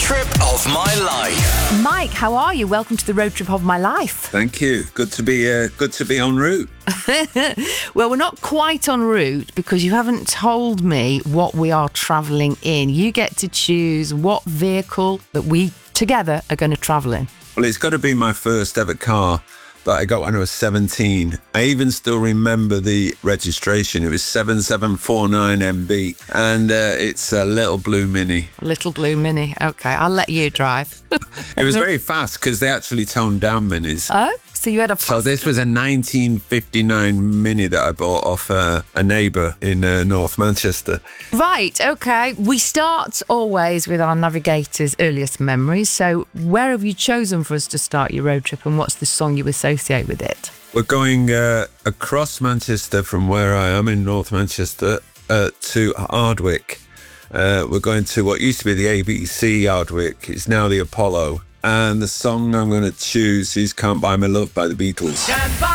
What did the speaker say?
trip of my life. Mike, how are you? Welcome to the road trip of my life. Thank you. Good to be en route. Well, we're not quite en route because you haven't told me what we are travelling in. You get to choose what vehicle that we together are going to travel in. Well, it's got to be my first ever car that I got when I was 17. I even still remember the registration. It was 7749MB, and it's a little blue Mini. Little blue Mini. Okay, I'll let you drive. It was very fast because they actually toned down Minis. Oh, so you had a... So this was a 1959 Mini that I bought off a neighbour in North Manchester. Right, okay. We start always with our navigator's earliest memories. So where have you chosen for us to start your road trip, and what's the song you associate with it? We're going across Manchester from where I am in North Manchester to Ardwick. We're going to what used to be the ABC Ardwick. It's now the Apollo. And the song I'm going to choose is Can't Buy My Love by the Beatles.